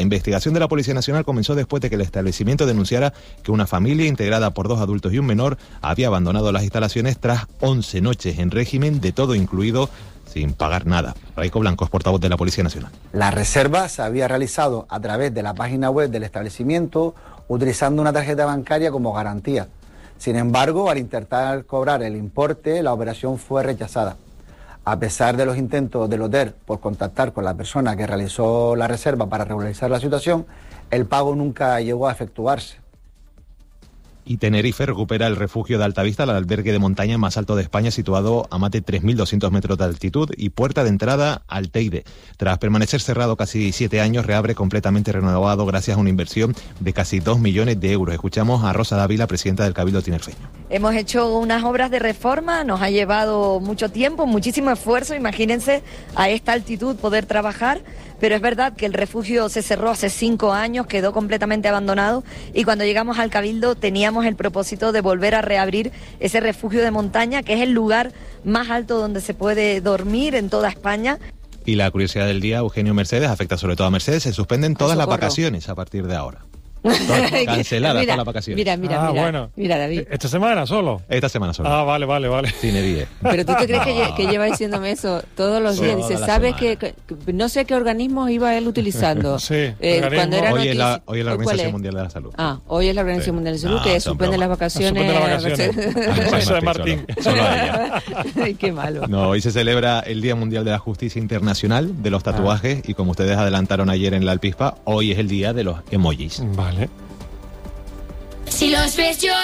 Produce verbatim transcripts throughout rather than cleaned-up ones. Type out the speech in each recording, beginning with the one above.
La investigación de la Policía Nacional comenzó después de que el establecimiento denunciara que una familia integrada por dos adultos y un menor había abandonado las instalaciones tras once noches en régimen de todo incluido, sin pagar nada. Raico Blanco es portavoz de la Policía Nacional. La reserva se había realizado a través de la página web del establecimiento utilizando una tarjeta bancaria como garantía. Sin embargo, al intentar cobrar el importe, la operación fue rechazada. A pesar de los intentos del hotel por contactar con la persona que realizó la reserva para regularizar la situación, el pago nunca llegó a efectuarse. Y Tenerife recupera el refugio de Altavista, el albergue de montaña más alto de España, situado a más de tres mil doscientos metros de altitud y puerta de entrada al Teide. Tras permanecer cerrado casi siete años, reabre completamente renovado gracias a una inversión de casi dos millones de euros. Escuchamos a Rosa Dávila, presidenta del Cabildo tinerfeño. Hemos hecho unas obras de reforma, nos ha llevado mucho tiempo, muchísimo esfuerzo, imagínense a esta altitud poder trabajar, pero es verdad que el refugio se cerró hace cinco años, quedó completamente abandonado y cuando llegamos al Cabildo teníamos el propósito de volver a reabrir ese refugio de montaña, que es el lugar más alto donde se puede dormir en toda España. Y la curiosidad del día, Eugenio Mercedes, afecta sobre todo a Mercedes, se suspenden todas las vacaciones a partir de ahora. Canceladas todas las vacaciones. Mira, mira, ah, mira. Bueno. Mira, David. ¿Esta semana solo? Esta semana solo. Ah, vale, vale, vale. Cine diez. Pero tú te crees que, lle- que lleva diciéndome eso todos los días. Dice, ¿sabes que, que no sé qué organismos iba él utilizando? Sí, eh, cuando era hoy, es la, noticia- hoy es la ¿cuál Organización es? Mundial de la Salud. Ah, hoy es la Organización Sí. Mundial de Salud No, que son suspende las bromas. vacaciones. Suspende las vacaciones. Eso de Martín. Solo, solo a ella. Ay, qué malo. No, hoy se celebra el Día Mundial de la Justicia Internacional de los Tatuajes ah. y como ustedes adelantaron ayer en la Alpispa, hoy es el día de los emojis. Vale. Si los ves llorar,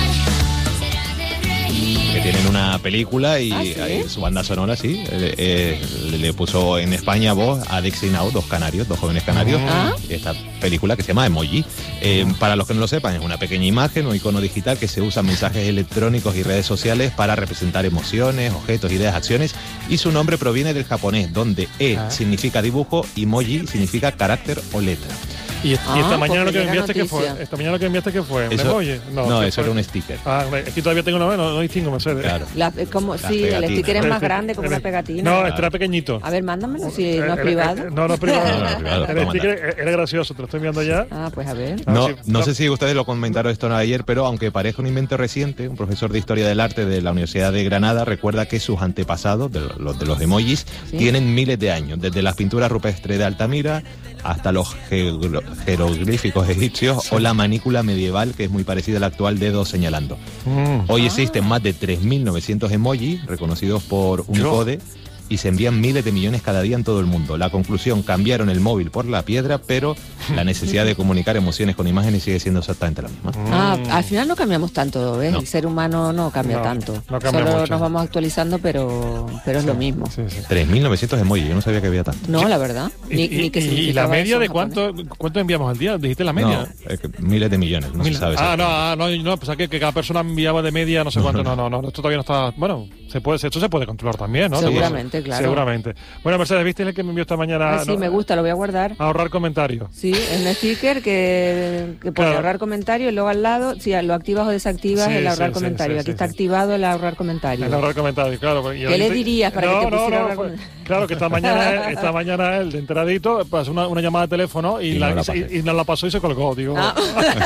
será de reír. Que tienen una película y ¿Ah, sí? ahí su banda sonora, sí. Eh, eh, le puso en España voz a Dixie Now, dos canarios, dos jóvenes canarios. ¿Ah? Esta película que se llama Emoji. Eh, para los que no lo sepan, es una pequeña imagen o icono digital que se usa en mensajes electrónicos y redes sociales para representar emociones, objetos, ideas, acciones. Y su nombre proviene del japonés, donde E Ah. significa dibujo y Moji significa carácter o letra. ¿Y, y Ah, esta mañana lo porque que llega enviaste qué fue? noticia. ¿Esta mañana lo que enviaste qué fue? ¿Un Eso, emoji? no, ¿qué eso fue? era un sticker. Ah, es que todavía tengo una, no, no distingo, Mercedes. Claro. La, eh, como, sí, el pegatinas. sticker es más grande como una pegatina. No, este era pequeñito. A ver, mándamelo si no es Eh, privado. eh, No, no es privado. No, no es privado, El lo sticker era- era gracioso, te lo estoy enviando ya. Ah, pues a ver. No, Ah, sí. no No. sé si ustedes lo comentaron esto ayer, pero aunque parezca un invento reciente, un profesor de Historia del Arte de la Universidad de Granada recuerda que sus antepasados, de los de los emojis, ¿Sí? tienen miles de años, desde las pinturas rupestres de Altamira hasta los jero- jeroglíficos egipcios o la manícula medieval, que es muy parecida al actual dedo señalando. Mm. Hoy existen más de tres mil novecientos emojis reconocidos por Unicode y se envían miles de millones cada día en todo el mundo. La conclusión, cambiaron el móvil por la piedra, pero la necesidad de comunicar emociones con imágenes sigue siendo exactamente la misma. Ah, al final no cambiamos tanto, ¿ves? No. El ser humano no cambia No, tanto. no cambia Solo mucho. nos vamos actualizando, pero pero es lo mismo. Sí, sí. tres mil novecientos emojis, yo no sabía que había tanto. No, la verdad. ¿Y, Ni, y- ni que y la significaba media eso de en cuánto, cuánto enviamos al día? ¿Dijiste la media? No, es que miles de millones, no Mil- se sabe. ah, no, exactamente. ah, no, no, pues que, que cada persona enviaba de media no sé cuánto. No, no, no, esto todavía no está. Bueno, se puede, esto se puede controlar también, ¿no? Seguramente, claro. Seguramente. Bueno, Mercedes, ¿viste el que me envió esta mañana? Ah, sí, No, me gusta, lo voy a guardar. Ahorrar comentarios. Sí, es un sticker que, que pone Claro. ahorrar comentario y luego al lado, si lo activas o desactivas, Sí, el ahorrar sí, sí, comentario. sí, Aquí sí, está sí. activado el ahorrar comentario. El ahorrar comentarios, claro. Y ¿Qué ahí le te- dirías para no, que te no, pusiera no, ahorrar fue- comentarios? Claro, que esta mañana, esta mañana él, de enteradito, pasó una, una llamada de teléfono y, Y la, no la y- pasé. y nos la pasó y se colgó. Digo, Ah.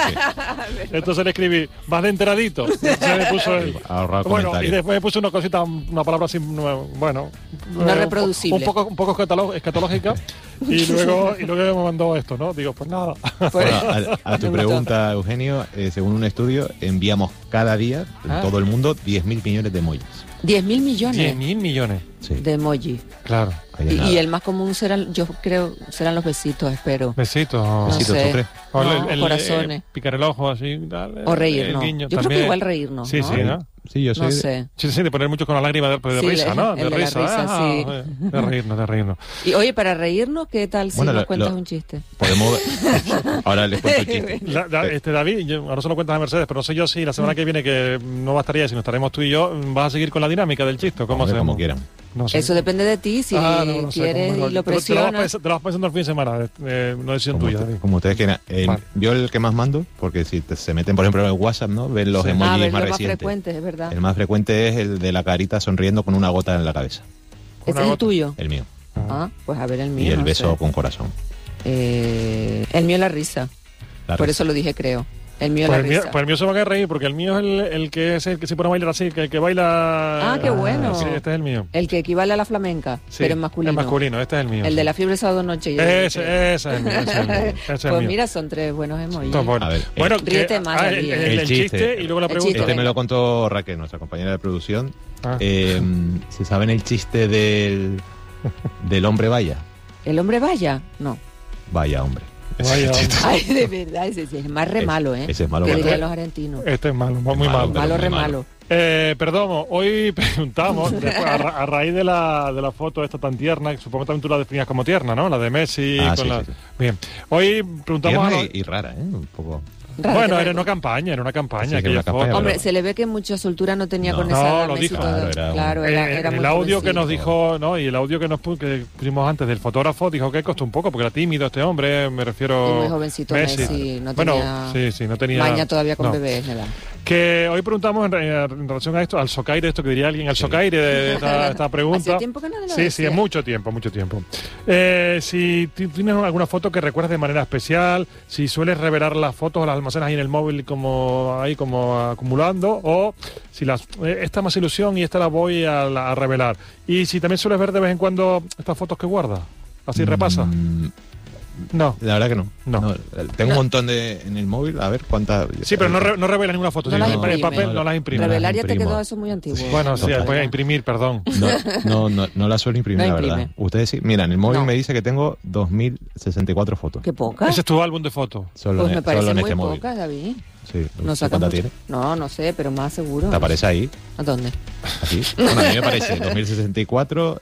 entonces le escribí, vas de enteradito. Se me puso él. Ahorrar Bueno, comentarios. y después me puso una cosita, una palabra así, bueno. No eh, reproducible. Un poco, un poco escatalo- escatológica. Y luego, y luego me mandó esto, ¿no? Digo, pues nada. Pues- Bueno, a, a tu Me gustó. pregunta, Eugenio, eh, según un estudio, enviamos cada día en Ah. todo el mundo diez mil millones de emojis. diez mil millones diez mil millones. Sí, de emoji. Claro. ahí es Y, nada. y el más común serán, yo creo, serán los besitos, espero. Besitos. No Besitos, sé. ¿tú crees? O el- No, el- corazones. eh, picar el ojo así. Dale, O el reírnos. guiño Yo creo también. que igual reírnos, Sí, ¿no? sí, ¿no? Sí, yo soy... No sé. Sí, sí, de poner mucho con la lágrima de, de Sí, risa, el- ¿no? el De de la risa, risa, ah, sí. de, de reírnos, de reírnos. Y oye, para reírnos, ¿qué tal si Bueno, nos lo- cuentas lo- un chiste? Podemos... Ahora les cuento el chiste. La- la- este David, yo- ahora se lo cuentas a Mercedes, pero no sé yo si la semana que viene, que no va a estar ella, sino estaremos tú y yo, vas a seguir con la dinámica del chiste. ¿Cómo Hombre, hacemos? como quieran. No sé. Eso depende de ti, si Ah, no, no sé, quieres cómo- y lo te te lo vas presionas. pens- te lo vas pensando el fin de semana, eh, no es decisión Como, tuya, usted- David. como ustedes quieran. Eh, Vale. Yo el que más mando, porque si te- se meten, por ejemplo, en el WhatsApp, ¿no? Ven los Sí. emojis Ah, ver, más lo más recientes. frecuente, es verdad. El más frecuente es el de la carita sonriendo con una gota en la cabeza. ¿Ese Una es el gota. tuyo? El mío. Ah, pues a ver el mío. Y el no beso sé. con corazón. Eh, el mío es la risa. La Por risa. eso lo dije, creo. El mío es Pues la el, mío, risa. pues el mío se va a reír, porque el mío es el, el que es el que se pone a bailar así, que el que baila... Ah, qué bueno. Sí, este es el mío. El que equivale a la flamenca, Sí, pero en masculino. Es masculino, este es el mío. El sí. de la fiebre sábado noche. yo Ese, creo que- ese es el mío, ese es el mío. Ese es el Pues mío. mira, son tres buenos emojis. Entonces, bueno, A ver, bueno el- que- Ríete más, ah, el, David, el- ¿eh? el El chiste, chiste. y luego la El pregunta. chiste. Este me venga. lo contó Raquel, nuestra compañera de producción. Ah. Eh, ¿Se saben el chiste del, del hombre vaya? ¿El hombre vaya? No. Vaya, hombre. Vaya, Ese chiste. Ay, de verdad, ese, ese es más re Ese- malo, ¿eh? ese es malo, Que ¿verdad? dirían los argentinos. Este es malo, muy Es malo, malo. pero Malo, muy re malo. malo. Eh, perdón, hoy preguntamos, después, a, ra- a raíz de la, de la foto esta tan tierna, que supongo que también tú la definías como tierna, ¿no? La de Messi. Ah, con sí, la... sí, sí. Bien, hoy preguntamos... a Tierna los- y, y rara, ¿eh? Un poco... Raro, Bueno, que era raro. una campaña, era una campaña. Sí, que aquella una campaña, foto. Hombre, pero- se le ve que mucha soltura no tenía No. con No, esa lo Messi dijo. y todo. Claro, era un- Claro, era, Eh, era muy el audio que jovencito. nos dijo, ¿no? Y el audio que nos pu- que pusimos antes del fotógrafo dijo que costó un poco, porque era tímido este hombre, me refiero... Y muy jovencito Messi, no bueno, tenía sí, sí, no tenía... maña todavía con no. bebés, me da. Que hoy preguntamos en, re- en relación a esto, al socaire, esto que diría alguien, al Sí. socaire de esta, esta pregunta. Hace tiempo que no lo Sí, sí, decía. es mucho tiempo, mucho tiempo. Eh, si ti- tienes alguna foto que recuerdas de manera especial, si sueles revelar las fotos o las almacenas ahí en el móvil como ahí como acumulando, o si las eh, esta más ilusión y esta la voy a, la- a revelar. Y si también sueles ver de vez en cuando estas fotos que guardas, así repasa. Mm, No. la verdad que no. No. Tengo un montón de en el móvil, a ver cuántas... Sí, pero no, re- no revelas ninguna foto. No sí, las en pa- en imprime. papel no las imprime. No las Revelar ya te imprimo. quedó eso muy antiguo. Bueno, sí, Total. pues a imprimir, perdón. No, no, no, no la suelo imprimir, No la verdad. imprime. Ustedes sí, mira, en el móvil No. me dice que tengo dos mil sesenta y cuatro fotos. Qué poca. Ese es tu álbum de fotos. Solo, Pues en, me parece solo en muy este móvil. poca, David. Sí, No ¿sí saca ¿cuántas mucho. tiene? No, no sé, pero más seguro. ¿Te aparece ahí? ¿A dónde? Aquí. Bueno, a mí me parece dos mil sesenta y cuatro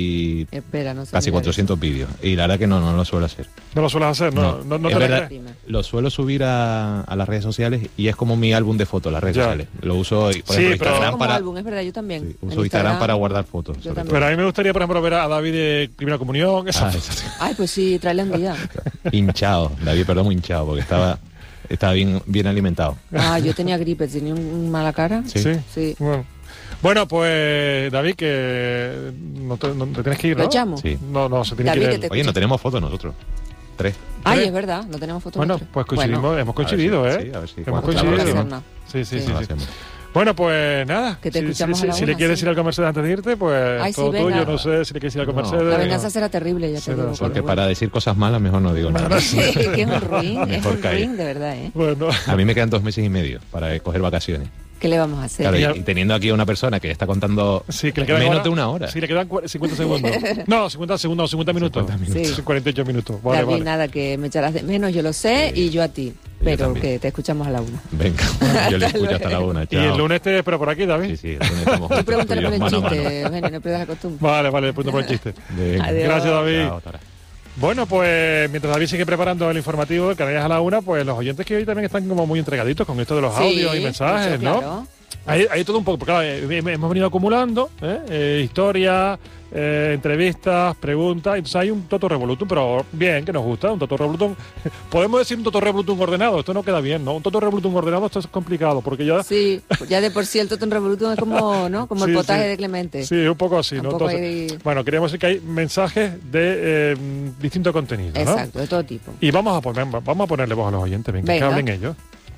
y Espera, no sé. casi mirar cuatrocientos vídeos. Y la verdad que no, no lo suelo hacer. No lo sueles hacer, no, No, no, no es te la verdad. crees. Lo suelo subir a, a las redes sociales y es como mi álbum de fotos, las redes Ya. sociales. Lo uso, por Sí, ejemplo, pero- eso. Instagram Como para... álbum, es verdad, yo también. sí, En uso Instagram para guardar fotos. Yo sobre también. todo. Pero a mí me gustaría, por ejemplo, ver a David de Primera Comunión. Esa Ah, eso sí. Ay, pues sí, tráele un día. Hinchado, David, perdón, muy hinchado, porque estaba, estaba bien, bien alimentado. Ah, yo tenía gripe, tenía un, un mala cara. Sí. Sí. Sí. Bueno. Bueno, pues David, que no te, no te tienes que ir, ¿Lo ¿no? echamos? Sí. No, no, se tiene David, que ir. que él. te- Oye, no tenemos fotos nosotros. Tres. Ay, ¿Tres? es verdad, no tenemos fotos. Bueno, nuestras. pues coincidimos, Bueno, hemos coincidido, ver si- ¿eh? sí, a ver si hemos cuando coincidido. salga, hacer ¿no? nada. Sí, sí, Sí. sí. No sí. hacemos. Bueno, pues nada. Que te si, escuchamos si- a la si una, le quieres sí. ir al Mercedes antes de irte, pues Ay, sí, todo venga. tuyo. No sé si le quieres ir al No. Mercedes. La venganza será terrible, ya te Será, digo. será. pero Porque bueno. para decir cosas malas mejor no digo nada. Sí, que es un ruin, es Mejor un calle. ruin, de verdad, ¿eh? Bueno, A mí me quedan dos meses y medio para coger vacaciones. ¿Qué le vamos a hacer? Claro, y, Ya- y teniendo aquí a una persona que está contando sí, que le quedan menos ahora- de una hora. Sí, le quedan cua- cincuenta segundos. No, cincuenta segundos, cincuenta minutos. cincuenta minutos. Sí, cuarenta y ocho minutos. Vale, David, vale. nada, que me echarás de menos, yo lo sé, y yo a ti. Pero también. que te escuchamos a la una. Venga, yo le escucho hasta la una. Y Chao. el lunes te espero por aquí, David. Sí, sí, el lunes estamos Tú juntos, pregúntale tú y por yo, el mano a mano. chiste, Eugenio, no pierdas la costumbre. Vale, vale, punto por el chiste. Venga. Adiós. Gracias, David. Chao, hasta ahora. Bueno, pues mientras David sigue preparando el informativo de Canarias a la una, pues los oyentes que hoy también están como muy entregaditos con esto de los audios y mensajes, mucho, ¿no? claro. Hay, hay todo un poco, porque claro, eh, hemos venido acumulando ¿eh? Eh, historias, eh, entrevistas, preguntas, entonces hay un toto revolutum, pero bien, que nos gusta, un toto revolutum. Podemos decir un toto revolutum ordenado, esto no queda bien, ¿no? Un toto revolutum ordenado, esto es complicado, porque ya... Sí, ya de por sí el Totem Revolutum es como, ¿no? Como Sí, el potaje sí. de Clemente. Sí, un poco así, ¿no? Tampoco Entonces, hay- bueno, queríamos decir que hay mensajes de eh, distinto contenido, ¿no? Exacto, de todo tipo. Y vamos a poner, vamos a ponerle voz a los oyentes, venga, que Venga. hablen ellos.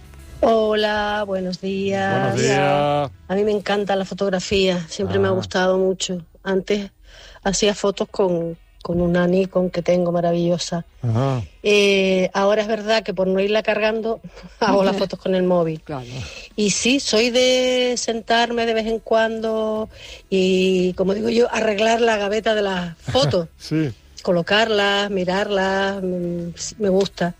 Hola, buenos días. Buenos días. A mí me encanta la fotografía, siempre me ha Ah. gustado mucho. Antes hacía fotos con, con una Nikon que tengo maravillosa. Ajá. Eh, ahora es verdad que por no irla cargando hago las fotos con el móvil. Claro. Y sí, soy de sentarme de vez en cuando y, como digo yo, arreglar la gaveta de las fotos, Sí. colocarlas, mirarlas, mm, me gusta.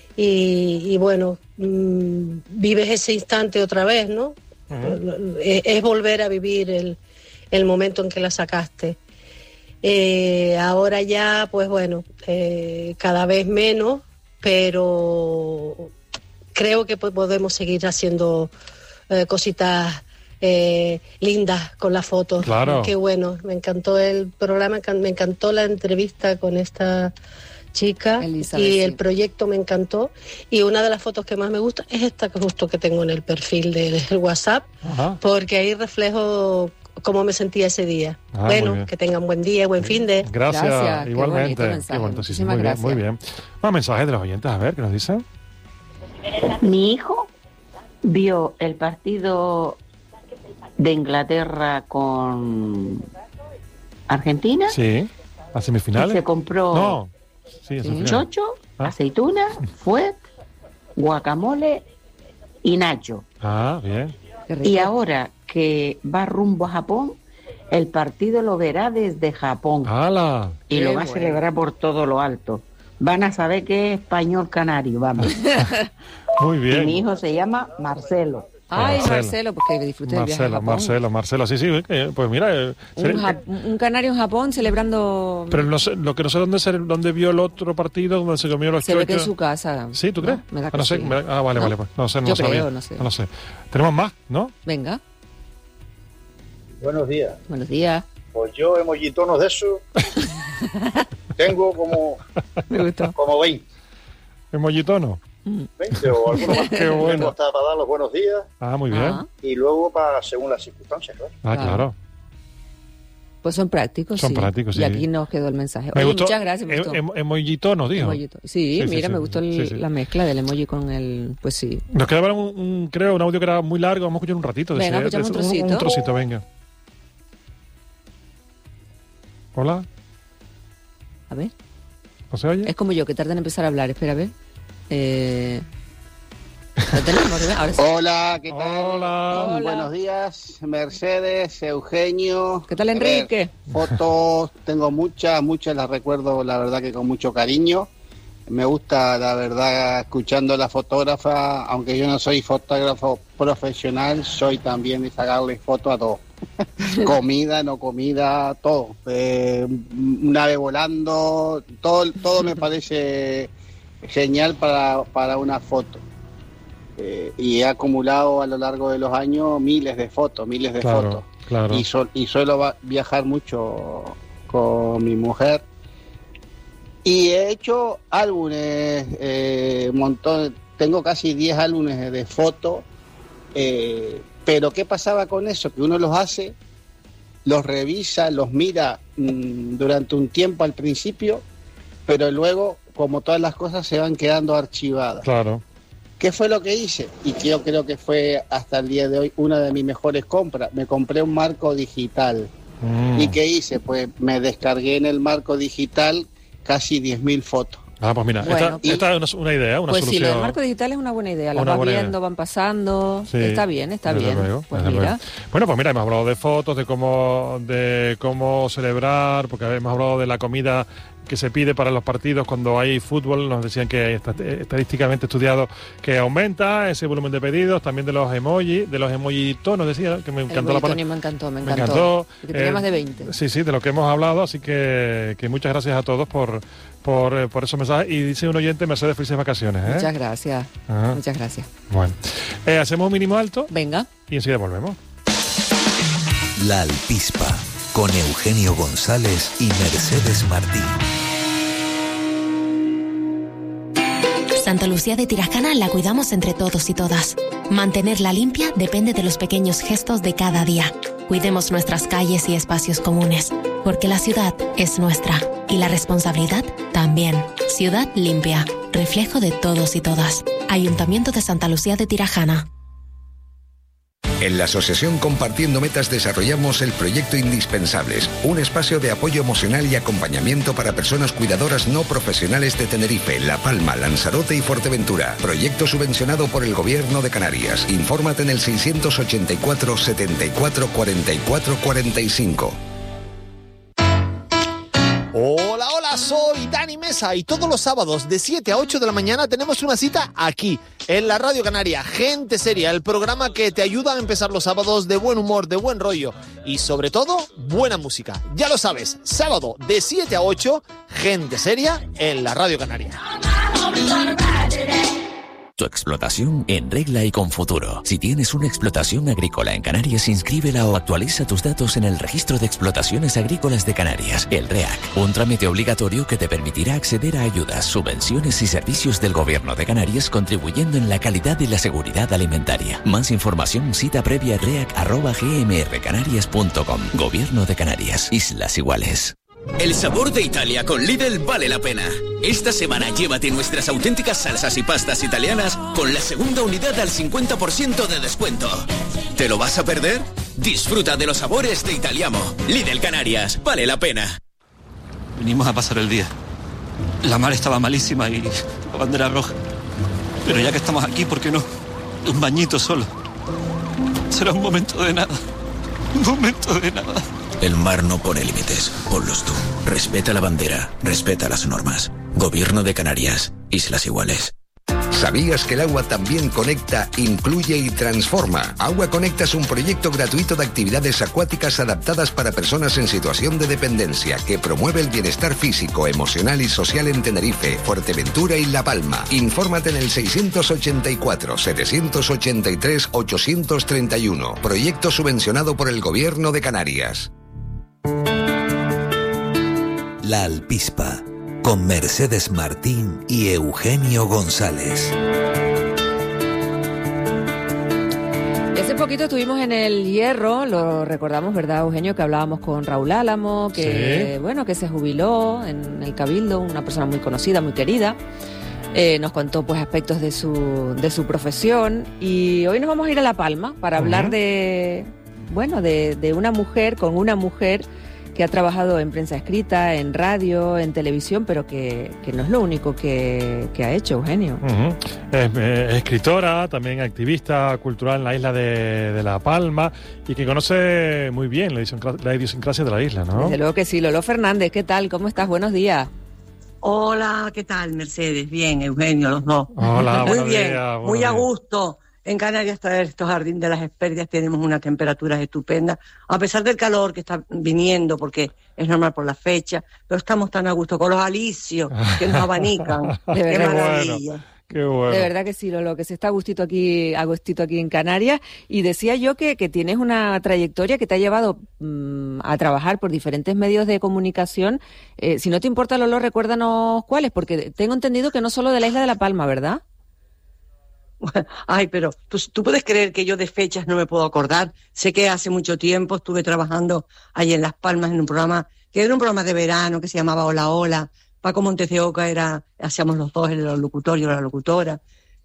Y, y bueno, mm, vives ese instante otra vez, ¿no? Ujú. Es, es volver a vivir el, el momento en que la sacaste. Eh, ahora ya, pues bueno, eh, cada vez menos, pero creo que po- podemos seguir haciendo eh, cositas eh, lindas con las fotos. Claro. Qué bueno, me encantó el programa, can- me encantó la entrevista con esta chica Elizabeth, y el sí. proyecto me encantó. Y una de las fotos que más me gusta es esta que justo que tengo en el perfil de- del WhatsApp, Ajá. porque ahí reflejo cómo me sentía ese día. Ah, bueno, que tengan buen día, buen fin de. Gracias, Gracias, igualmente. qué bonito Qué bonito, sí, sí, Muchísimas muy gracias. bien, muy bien. Más mensajes de los oyentes, a ver, ¿qué nos dicen? Mi hijo vio el partido de Inglaterra con Argentina. Sí, a semifinales. Y se compró No, sí, a semifinales. chocho, Ah. aceituna, fuet, guacamole y nacho. Ah, bien. Qué rico. Y ahora que va rumbo a Japón, el partido lo verá desde Japón ¡Hala! y Qué lo va a bueno. celebrar por todo lo alto. Van a saber que es español canario, vamos. Muy Y bien. mi hijo se llama Marcelo. Ay, Marcelo. Marcelo, porque disfrute del viaje a Marcelo, Japón. Marcelo, Marcelo, sí, sí, eh, pues mira, eh, Un, ser- ja- un canario en Japón celebrando... pero no sé, lo que no sé dónde, se- dónde vio el otro partido, donde se comió los se ve que en chochos. su casa. Sí, ¿tú crees? No, me da Ah, que no sé, sí. me- ah, vale, ¿No? vale, pues no sé, no Yo lo sabía. creo, no sé. No lo sé. Tenemos más, ¿no? Venga, Buenos días. buenos días. Pues yo emojitonos de eso tengo como, Me gustó. como veinte, Emollitono. veinte o alguno más. Qué bueno. Tengo hasta para dar los buenos días Ah, muy bien. Ah, y luego para según las circunstancias, claro. Ah, Claro. claro. pues son prácticos, Son sí. prácticos, sí. Y aquí nos quedó el mensaje. Me Oye, gustó. muchas gracias. Me em- gustó. em- Emollitono, dijo. Emojito. Sí, Sí, sí, mira, sí, me gustó el- sí, sí. la mezcla del emoji con el... Pues sí. Nos quedaba un, un- creo, un audio que era muy largo. Vamos a escuchar un ratito. De Venga, ese- escuchamos de un ese- trocito. Un trocito, venga. Hola, A ver. ¿no se oye? Es como yo, que tarda en empezar a hablar. Espera, a ver. Eh... ¿Lo tenemos? Ahora sí. Hola, ¿qué tal? Hola. Hola. Buenos días, Mercedes, Eugenio. ¿Qué tal, A ver, Enrique? fotos, tengo muchas, muchas las recuerdo, la verdad que con mucho cariño. Me gusta, la verdad, escuchando a la fotógrafa, aunque yo no soy fotógrafo profesional, soy también de sacarle fotos a todo. Comida, no comida, todo. Eh, un ave volando, todo, todo me parece genial para, para una foto. Eh, y he acumulado a lo largo de los años miles de fotos, miles de Claro, fotos. claro. Y, so- y suelo va- viajar mucho con mi mujer. Y he hecho álbumes, eh, montón, tengo casi diez álbumes de fotos. eh, pero ¿qué pasaba con eso? Que uno los hace, los revisa, los mira mm, durante un tiempo al principio, pero luego, como todas las cosas, se van quedando archivadas. Claro. ¿Qué fue lo que hice? Y que yo creo que fue hasta el día de hoy una de mis mejores compras. Me compré un marco digital. Mm. ¿Y qué hice? Pues me descargué en el marco digital casi diez mil fotos. Ah, pues mira, Bueno, esta, esta es una, una idea, una Pues sí, solución. lo del marco digital es una buena idea. Las Una vas buena idea. viendo, van pasando. Sí, Está bien, está desde bien. luego, Pues desde mira. luego. Bueno, pues mira, hemos hablado de fotos, de cómo, de cómo celebrar, porque hemos hablado de la comida que se pide para los partidos cuando hay fútbol. Nos decían que está estadísticamente estudiado que aumenta ese volumen de pedidos, también de los emojis, de los emojitonos, decía, que me El encantó la palabra. Tony me encantó, me Me encantó. encantó. Porque tenía Eh, más de veinte. Sí, sí, de lo que hemos hablado, así que, que muchas gracias a todos por, por, eh, por esos mensajes. Y dice un oyente, Mercedes, felices vacaciones. ¿eh? Muchas gracias. Ajá. Muchas gracias. Bueno, Eh, hacemos un mínimo alto Venga. y enseguida volvemos. La Alpispa, con Eugenio González y Mercedes Martín. Santa Lucía de Tirajana la cuidamos entre todos y todas. Mantenerla limpia depende de los pequeños gestos de cada día. Cuidemos nuestras calles y espacios comunes, porque la ciudad es nuestra y la responsabilidad también. Ciudad limpia, reflejo de todos y todas. Ayuntamiento de Santa Lucía de Tirajana. En la Asociación Compartiendo Metas desarrollamos el proyecto Indispensables, un espacio de apoyo emocional y acompañamiento para personas cuidadoras no profesionales de Tenerife, La Palma, Lanzarote y Fuerteventura. Proyecto subvencionado por el Gobierno de Canarias. Infórmate en el seiscientos ochenta y cuatro, setenta y cuatro, cuarenta y cuatro, cuarenta y cinco. Hola, hola, soy Dani Mesa y todos los sábados de siete a ocho de la mañana tenemos una cita aquí, en la Radio Canaria, Gente Seria, el programa que te ayuda a empezar los sábados de buen humor, de buen rollo y sobre todo, buena música. Ya lo sabes, sábado de siete a ocho, Gente Seria en la Radio Canaria. Tu explotación en regla y con futuro. Si tienes una explotación agrícola en Canarias, inscríbela o actualiza tus datos en el Registro de Explotaciones Agrícolas de Canarias, el REAC. Un trámite obligatorio que te permitirá acceder a ayudas, subvenciones y servicios del Gobierno de Canarias, contribuyendo en la calidad y la seguridad alimentaria. Más información, cita previa reac arroba gmrcanarias punto com. Gobierno de Canarias. Islas Iguales. El sabor de Italia con Lidl vale la pena. Esta semana llévate nuestras auténticas salsas y pastas italianas con la segunda unidad al cincuenta por ciento de descuento. ¿Te lo vas a perder? Disfruta de los sabores de Italiamo. Lidl Canarias, vale la pena. Venimos a pasar el día. La mar estaba malísima y la bandera roja. Pero ya que estamos aquí, ¿por qué no? Un bañito solo. Será un momento de nada. Un momento de nada. El mar no pone límites, ponlos tú. Respeta la bandera, respeta las normas. Gobierno de Canarias, Islas Iguales. ¿Sabías que el agua también conecta, incluye y transforma? Agua Conecta es un proyecto gratuito de actividades acuáticas adaptadas para personas en situación de dependencia que promueve el bienestar físico, emocional y social en Tenerife, Fuerteventura y La Palma. Infórmate en el seiscientos ochenta y cuatro, setecientos ochenta y tres, ochocientos treinta y uno. Proyecto subvencionado por el Gobierno de Canarias. La Alpispa, con Mercedes Martín y Eugenio González. Hace poquito estuvimos en el Hierro, lo recordamos, ¿verdad, Eugenio? Que hablábamos con Raúl Álamo, que sí. bueno, que se jubiló en el Cabildo, una persona muy conocida, muy querida. Eh, nos contó pues aspectos de su, de su profesión, y hoy nos vamos a ir a La Palma para uh-huh. hablar de, bueno, de, de una mujer con una mujer que ha trabajado en prensa escrita, en radio, en televisión, pero que, que no es lo único que, que ha hecho, Eugenio. Uh-huh. Es, eh, es escritora, también activista cultural en la isla de, de La Palma, y que conoce muy bien la idiosincrasia, la idiosincrasia de la isla, ¿no? Desde luego que sí. Lolo Fernández, ¿qué tal? ¿Cómo estás? Buenos días. Hola, ¿qué tal, Mercedes? Bien, Eugenio, los dos. Hola, muy buenos bien, días, muy buenos a días. gusto. En Canarias, traer estos jardines de las Hespérides, tenemos unas temperaturas estupendas, a pesar del calor que está viniendo, porque es normal por la fecha, pero estamos tan a gusto con los alicios que nos abanican. De Qué verdad. maravilla. Bueno, qué bueno. De verdad que sí, Lolo, que se está a gustito aquí, a gustito aquí en Canarias. Y decía yo que, que tienes una trayectoria que te ha llevado mmm, a trabajar por diferentes medios de comunicación. Eh, si no te importa, Lolo, recuérdanos cuáles, porque tengo entendido que no solo de la isla de La Palma, ¿verdad? Ay, pero tú, tú puedes creer que yo de fechas no me puedo acordar. Sé que hace mucho tiempo estuve trabajando ahí en Las Palmas en un programa, que era un programa de verano que se llamaba Hola Hola. Paco Montes de Oca era, hacíamos los dos, el locutor y yo la locutora.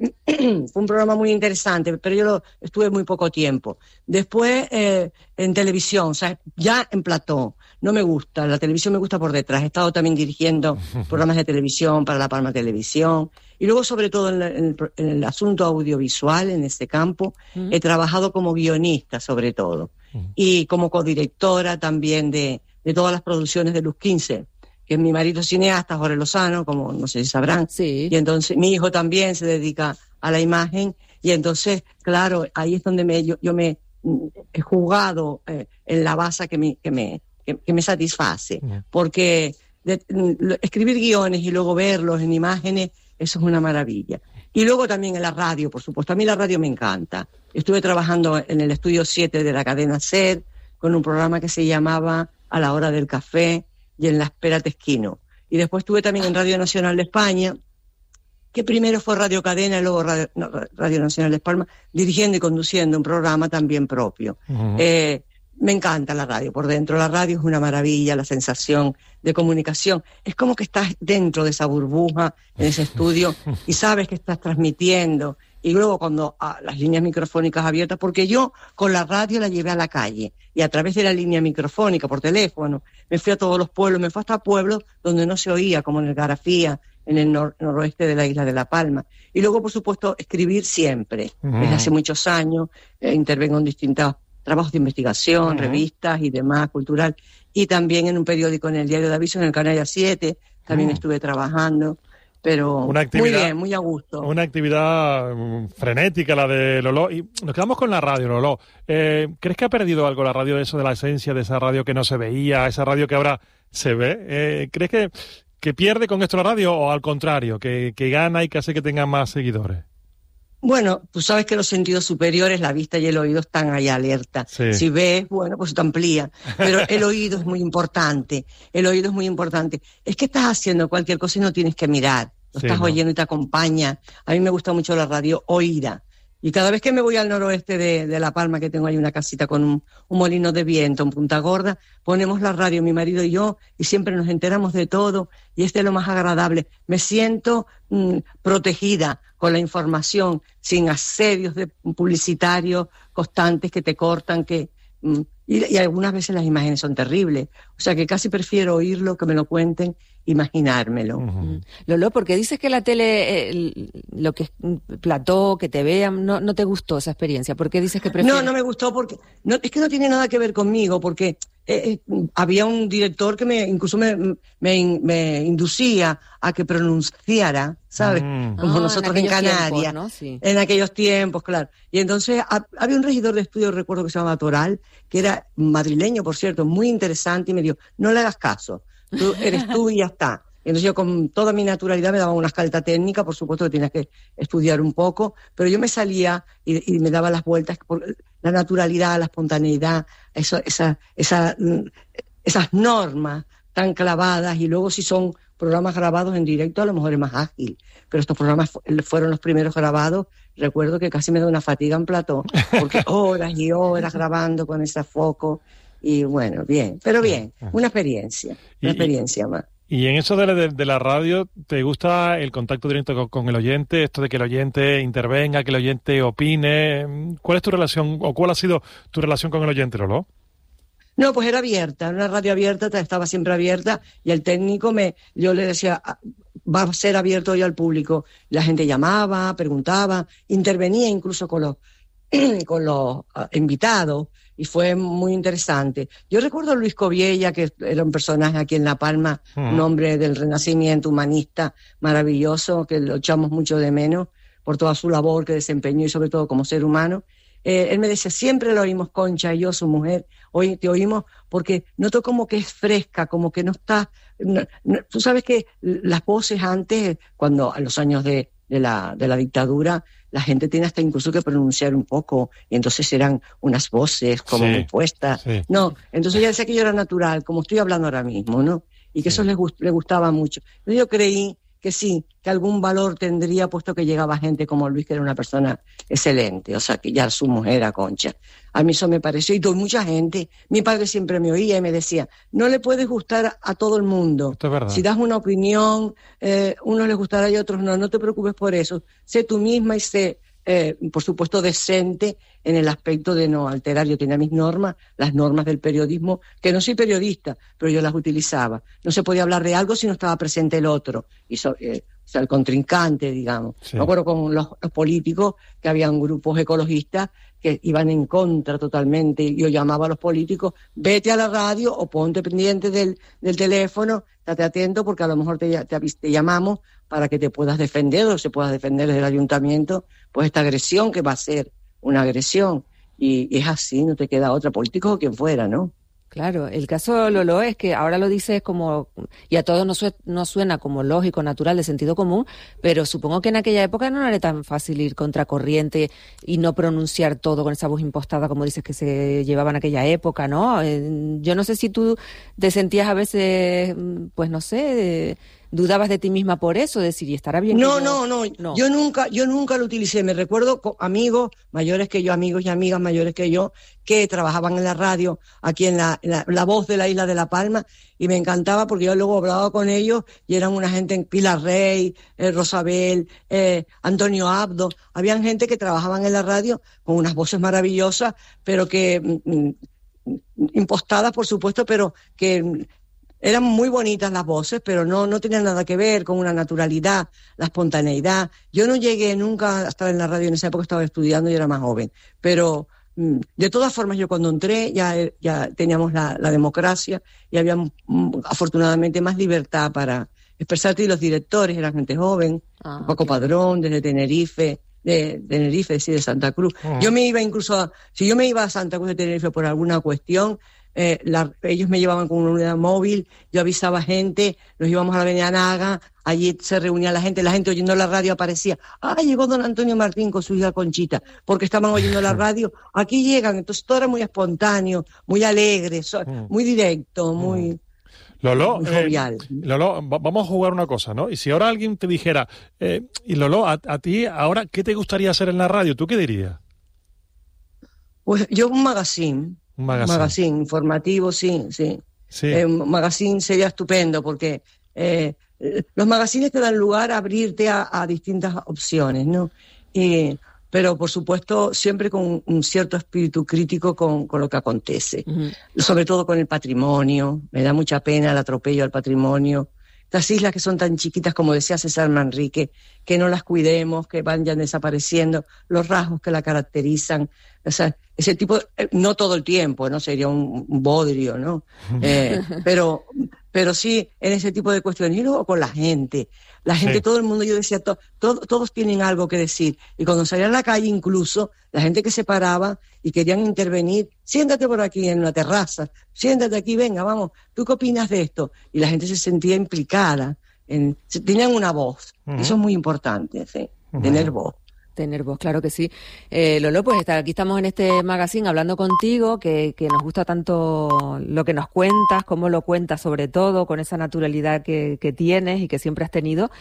Fue un programa muy interesante, pero yo lo, estuve muy poco tiempo. Después eh, en televisión, o sea, ya en plató. No me gusta, la televisión me gusta por detrás. He estado también dirigiendo programas de televisión para La Palma Televisión. Y luego, sobre todo, en, la, en, el, en el asunto audiovisual, en este campo, uh-huh. he trabajado como guionista, sobre todo. Uh-huh. Y como codirectora también de, de todas las producciones de Luz quince, que es mi marido cineasta, Jorge Lozano, como no sé si sabrán. Sí. Y entonces mi hijo también se dedica a la imagen. Y entonces, claro, ahí es donde me, yo, yo me he jugado eh, en la base que me, que me, que, que me satisface. Uh-huh. Porque de, escribir guiones y luego verlos en imágenes, eso es una maravilla. Y luego también en la radio, por supuesto. A mí la radio me encanta. Estuve trabajando en el estudio siete de la cadena SER con un programa que se llamaba A la hora del café y en la espera te esquino. Y después estuve también en Radio Nacional de España, que primero fue Radio Cadena y luego Radio, no, Radio Nacional de España, dirigiendo y conduciendo un programa también propio. Uh-huh. Eh, Me encanta la radio, por dentro la radio es una maravilla, la sensación de comunicación. Es como que estás dentro de esa burbuja, en ese estudio, y sabes que estás transmitiendo. Y luego cuando ah, las líneas microfónicas abiertas, porque yo con la radio la llevé a la calle, y a través de la línea microfónica, por teléfono, me fui a todos los pueblos, me fui hasta pueblos donde no se oía, como en el Garafía, en el nor- noroeste de la isla de La Palma. Y luego, por supuesto, escribir siempre. Uh-huh. Desde hace muchos años, eh, intervengo en distintas trabajos de investigación, uh-huh. revistas y demás, cultural, y también en un periódico, en el Diario de Aviso, en el Canarias siete, también uh-huh. estuve trabajando, pero muy bien, muy a gusto. Una actividad um, frenética la de Lolo, y nos quedamos con la radio, Lolo. Eh, ¿Crees que ha perdido algo la radio de eso, de la esencia de esa radio que no se veía, esa radio que ahora se ve? Eh, ¿Crees que, que pierde con esto la radio, o al contrario, que, que gana y que hace que tenga más seguidores? Bueno, tú sabes que los sentidos superiores, la vista y el oído, están ahí alerta. Sí. Si ves, bueno, pues te amplía. Pero el oído es muy importante. El oído es muy importante. Es que estás haciendo cualquier cosa y no tienes que mirar. Lo Sí, estás no. oyendo y te acompaña. A mí me gusta mucho la radio oída. Y cada vez que me voy al noroeste de, de La Palma, que tengo ahí una casita con un, un molino de viento en Punta Gorda, ponemos la radio, mi marido y yo, y siempre nos enteramos de todo, y este es lo más agradable. Me siento mm, protegida con la información, sin asedios de publicitarios constantes que te cortan, que mm, y, y algunas veces las imágenes son terribles. O sea que casi prefiero oírlo, que me lo cuenten, imaginármelo. Uh-huh. Lolo, porque dices que la tele, eh, lo que es plató, que te vean, no, no te gustó esa experiencia. ¿Por qué dices que prefieres? No, no me gustó porque no, es que no tiene nada que ver conmigo, porque eh, eh, había un director que me incluso me, me, me inducía a que pronunciara, ¿sabes? Mm. Como Ah, nosotros en en, aquellos Canarias, tiempos, ¿no? Sí. en aquellos tiempos, claro. Y entonces a, había un regidor de estudio, recuerdo que se llamaba Toral, que era madrileño, por cierto, muy interesante, y me dijo, no le hagas caso, tú eres tú y ya está. Entonces yo con toda mi naturalidad me daba una escaleta técnica, por supuesto que tenías que estudiar un poco, pero yo me salía y, y me daba las vueltas por la naturalidad, la espontaneidad, eso, esa, esa, esas normas tan clavadas, y luego si son programas grabados en directo a lo mejor es más ágil, pero estos programas fu- fueron los primeros grabados. Recuerdo que casi me da una fatiga en plató, porque horas y horas grabando con ese foco, y bueno, bien, pero bien, una experiencia, una Y- experiencia más. Y en eso de la, de, de la radio, ¿te gusta el contacto directo con, con el oyente? Esto de que el oyente intervenga, que el oyente opine. ¿Cuál es tu relación o cuál ha sido tu relación con el oyente, Lolo? No, pues era abierta, una radio abierta, estaba siempre abierta, y el técnico me, yo le decía, "Ah, va a ser abierto hoy al público". La gente llamaba, preguntaba, intervenía incluso con los, con los uh, invitados, y fue muy interesante. Yo recuerdo a Luis Coviella, que era un personaje aquí en La Palma, Mm. un hombre del Renacimiento, humanista, maravilloso, que lo echamos mucho de menos por toda su labor que desempeñó y sobre todo como ser humano. Eh, él me decía, siempre lo oímos, Concha y yo, su mujer, hoy te oímos porque noto como que es fresca, como que no está... no- no- tú sabes que las voces antes, cuando a los años de, de, la, de la dictadura, la gente tiene hasta incluso que pronunciar un poco, y entonces eran unas voces como Sí, muy puestas. sí. No, entonces ya decía que yo era natural, como estoy hablando ahora mismo, ¿no? Y que eso les, gust- les gustaba mucho. Entonces yo creí que sí, que algún valor tendría, puesto que llegaba gente como Luis, que era una persona excelente, o sea, que ya su mujer era Concha. A mí eso me pareció, y toda mucha gente, mi padre siempre me oía y me decía, no le puedes gustar a, a todo el mundo. Esto es verdad. Si das una opinión, eh, unos les gustará y otros no, no te preocupes por eso. Sé tú misma y sé, eh, por supuesto, decente en el aspecto de no alterar. Yo tenía mis normas, las normas del periodismo, que no soy periodista, pero yo las utilizaba. No se podía hablar de algo si no estaba presente el otro, y so- eh, o sea, el contrincante, digamos. Sí. Me acuerdo con los, los políticos, que habían grupos ecologistas que iban en contra totalmente, y yo llamaba a los políticos, vete a la radio o ponte pendiente del, del teléfono, estate atento, porque a lo mejor te, te, avis- te llamamos para que te puedas defender, o se puedas defender desde el ayuntamiento, pues esta agresión que va a ser una agresión, y, y es así, no te queda otra, político o quien fuera, ¿no? Claro, el caso Lolo es que ahora lo dices como, y a todos nos, sue- nos suena como lógico, natural, de sentido común, pero supongo que en aquella época no era tan fácil ir contracorriente y no pronunciar todo con esa voz impostada, como dices que se llevaba en aquella época, ¿no? Eh, Yo no sé si tú te sentías a veces, mm, pues no sé, eh, dudabas de ti misma por eso, decir, ¿y estará bien? que No, yo-?" no, no, yo nunca, yo nunca lo utilicé. Me recuerdo con amigos mayores que yo, amigos y amigas mayores que yo, que trabajaban en la radio aquí en la, en la, la Voz de la Isla de La Palma, y me encantaba porque yo luego hablaba con ellos y eran una gente en Pilar Rey, eh, Rosabel, eh, Antonio Abdo, habían gente que trabajaban en la radio con unas voces maravillosas, pero que mm, mm, impostadas, por supuesto, pero que mm, eran muy bonitas las voces, pero no, no tenían nada que ver con una naturalidad, la espontaneidad. Yo no llegué nunca a estar en la radio, en esa época estaba estudiando y era más joven, pero mm, de todas formas yo cuando entré ya, ya teníamos la, la democracia y había mm, afortunadamente más libertad para expresarte, y los directores eran gente joven, Ah, Paco Padrón desde Tenerife, de, de Tenerife, sí, de Santa Cruz. Ujú. Yo me iba incluso a, si yo me iba a Santa Cruz de Tenerife por alguna cuestión, eh, la, ellos me llevaban con una unidad móvil, yo avisaba a gente, nos íbamos a la avenida Naga, allí se reunía la gente, la gente oyendo la radio aparecía, ah, llegó don Antonio Martín con su hija Conchita, porque estaban oyendo la radio, aquí llegan, entonces todo era muy espontáneo, muy alegre, so, muy directo, muy... Lolo, muy jovial. eh, Lolo, va- vamos a jugar una cosa, ¿no? Y si ahora alguien te dijera, eh, y Lolo, a, a ti ahora, ¿qué te gustaría hacer en la radio? ¿Tú qué dirías? Pues yo un magazine, Un magazine. magazine informativo, sí, sí. Sí. Eh, un magazine sería estupendo porque eh, los magazines te dan lugar a abrirte a, a distintas opciones, ¿no? Y, pero por supuesto siempre con un cierto espíritu crítico con, con lo que acontece, Ujú. sobre todo con el patrimonio. Me da mucha pena el atropello al patrimonio. Estas islas que son tan chiquitas, como decía César Manrique, que no las cuidemos, que vayan desapareciendo, los rasgos que la caracterizan, o sea, ese tipo, eh, no todo el tiempo, ¿no? Sería un, un bodrio, ¿no? Eh, pero, pero sí en ese tipo de cuestiones. Y luego con la gente, la gente, Sí. todo el mundo, yo decía, to- to- todos tienen algo que decir. Y cuando salían a la calle, incluso, la gente que se paraba y querían intervenir, siéntate por aquí en una terraza, siéntate aquí, venga, vamos, ¿tú qué opinas de esto? Y la gente se sentía implicada, en, se- tenían una voz. Ujú. Eso es muy importante, ¿sí? Tener voz. Tener voz, claro que sí. Eh, Lolo, pues está, aquí estamos en este magazine hablando contigo, que, que nos gusta tanto lo que nos cuentas, cómo lo cuentas sobre todo, con esa naturalidad que, que tienes y que siempre has tenido,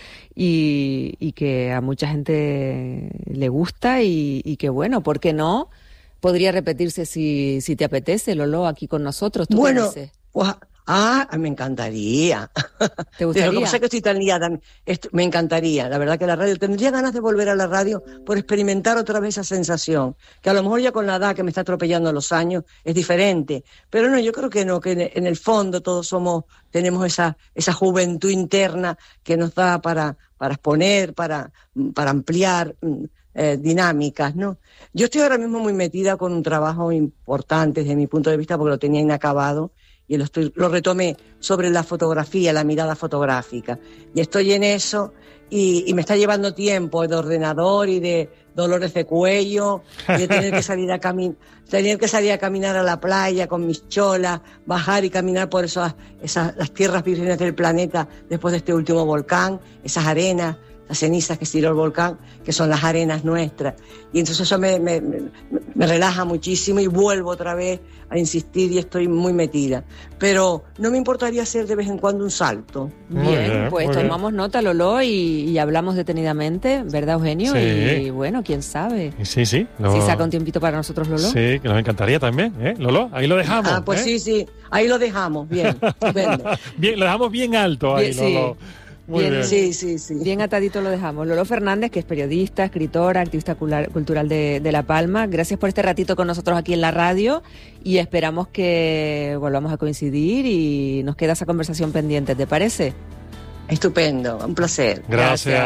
y, y que a mucha gente le gusta y, y que bueno, ¿por qué no? Podría repetirse si, si te apetece, Lolo, aquí con nosotros. ¿Tú qué Bueno, dices? pues, ah, me encantaría. ¿Te gustaría? Lo que pasa es que estoy tan liada, esto- me encantaría. La verdad que la radio, tendría ganas de volver a la radio por experimentar otra vez esa sensación, que a lo mejor ya con la edad que me está atropellando los años es diferente. Pero no, yo creo que no, que en, en el fondo todos somos, tenemos esa, esa juventud interna que nos da para, para exponer, para, para ampliar mm, eh, dinámicas, ¿no? Yo estoy ahora mismo muy metida con un trabajo importante desde mi punto de vista porque lo tenía inacabado, y lo, estoy, lo retomé sobre la fotografía, la mirada fotográfica. Y estoy en eso y, y me está llevando tiempo de ordenador y de dolores de cuello, y de tener que salir a caminar, tener que salir a caminar a la playa con mis cholas, bajar y caminar por esas, esas las tierras vírgenes del planeta después de este último volcán, esas arenas, las cenizas que estiró el volcán, que son las arenas nuestras. Y entonces eso me, me, me, me relaja muchísimo y vuelvo otra vez a insistir y estoy muy metida. Pero no me importaría hacer de vez en cuando un salto. Bien, pues tomamos nota, Lolo, y, y hablamos detenidamente, ¿verdad, Eugenio? Sí. Y bueno, quién sabe. Sí, sí. lo- Si saca un tiempito para nosotros, Lolo. Sí, que nos encantaría también, ¿eh? Lolo, ahí lo dejamos. Ah, pues ¿eh? sí, sí, ahí lo dejamos, bien, estupendo. Bien, lo dejamos bien alto ahí, Bien, sí. Lolo. Muy Bien, bien. Sí, sí, sí. Bien atadito lo dejamos. Lolo Fernández, que es periodista, escritora, activista cula- cultural de, de La Palma. Gracias por este ratito con nosotros aquí en la radio y esperamos que volvamos a coincidir y nos queda esa conversación pendiente, ¿te parece? Estupendo, un placer. Gracias.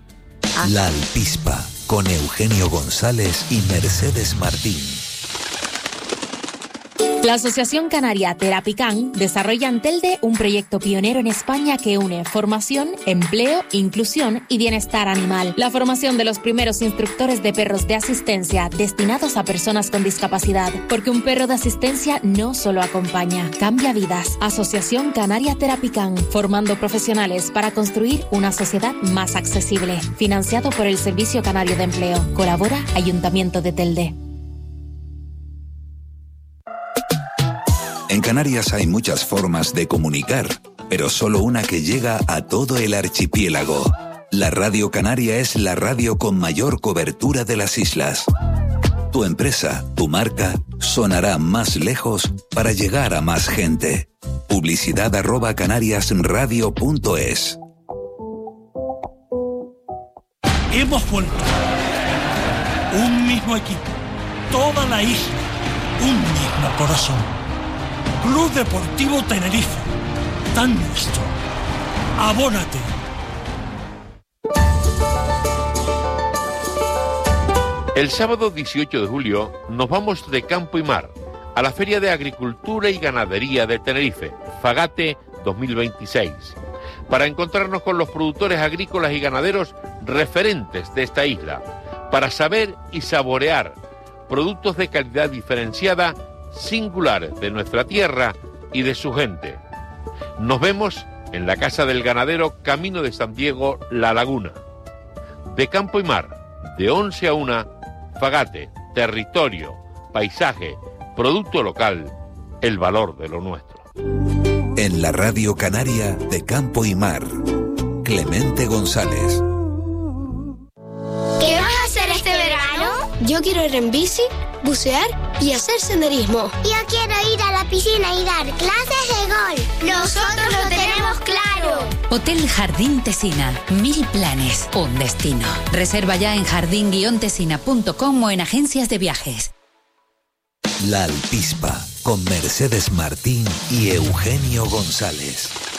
La Alpispa, con Eugenio González y Mercedes Martín. La Asociación Canaria Terapican desarrolla en Telde un proyecto pionero en España que une formación, empleo, inclusión y bienestar animal. La formación de los primeros instructores de perros de asistencia destinados a personas con discapacidad. Porque un perro de asistencia no solo acompaña, cambia vidas. Asociación Canaria Terapican, formando profesionales para construir una sociedad más accesible. Financiado por el Servicio Canario de Empleo. Colabora Ayuntamiento de Telde. En Canarias hay muchas formas de comunicar, pero solo una que llega a todo el archipiélago. La Radio Canaria es la radio con mayor cobertura de las islas. Tu empresa, tu marca, sonará más lejos para llegar a más gente. Publicidad arroba canariasradio punto es. Hemos vuelto. Un mismo equipo. Toda la isla. Un mismo corazón. Club Deportivo Tenerife. Tan nuestro. Abónate. El sábado dieciocho de julio nos vamos de campo y mar a la Feria de Agricultura y Ganadería de Tenerife, Fagate dos mil veintiséis, para encontrarnos con los productores agrícolas y ganaderos referentes de esta isla, para saber y saborear productos de calidad diferenciada singulares de nuestra tierra y de su gente. Nos vemos en la Casa del Ganadero, Camino de San Diego, La Laguna. De campo y mar, de once a una, Fagate, territorio, paisaje, producto local, el valor de lo nuestro. En la Radio Canaria de Campo y Mar, Clemente González. ¿Qué vas a hacer este verano? Yo quiero ir en bici, bucear y hacer senderismo. Yo quiero ir a la piscina y dar clases de golf. Nosotros lo tenemos claro. Hotel Jardín Tesina. Mil planes, un destino. Reserva ya en jardín guion tesina punto com o en agencias de viajes. La Alpispa, con Mercedes Martín y Eugenio González.